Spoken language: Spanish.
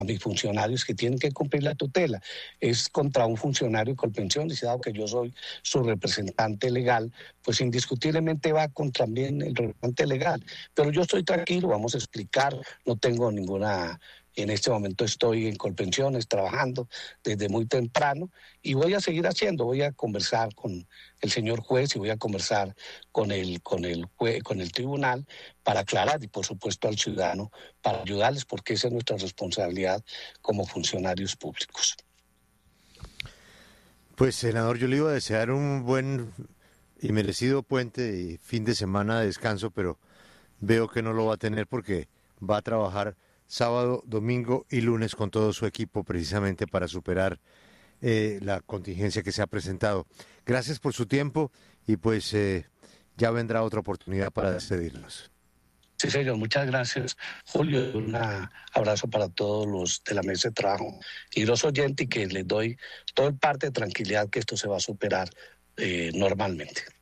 mis funcionarios que tienen que cumplir la tutela. Es contra un funcionario con pensiones, y dado que yo soy su representante legal, pues indiscutiblemente va contra también el representante legal. Pero yo estoy tranquilo, vamos a explicar, no tengo ninguna... En este momento estoy en Colpensiones trabajando desde muy temprano y voy a seguir haciendo, voy a conversar con el señor juez y voy a conversar con el tribunal para aclarar y por supuesto al ciudadano para ayudarles porque esa es nuestra responsabilidad como funcionarios públicos. Pues senador, yo le iba a desear un buen y merecido puente y fin de semana de descanso, pero veo que no lo va a tener porque va a trabajar sábado, domingo y lunes con todo su equipo precisamente para superar la contingencia que se ha presentado. Gracias por su tiempo y pues ya vendrá otra oportunidad para despedirnos. Sí, señor, muchas gracias, Julio. Un abrazo para todos los de la mesa de trabajo y los oyentes y que les doy todo el parte de tranquilidad que esto se va a superar normalmente.